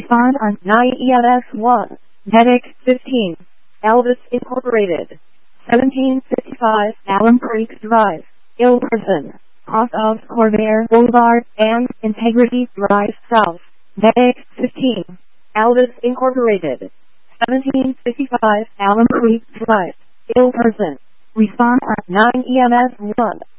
Respond on 9 EMS 1. Medic 15. Elvis Incorporated. 1755 Alum Creek Drive. Ill person. Off of Corvair Boulevard and Integrity Drive South. Medic 15. Elvis Incorporated. 1755 Alum Creek Drive. Ill person. Respond on 9 EMS 1.